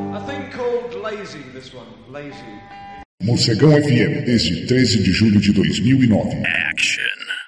A thing called lazy, this one. Lazy. Morcegão FM, desde 13 de julho de 2009. Action.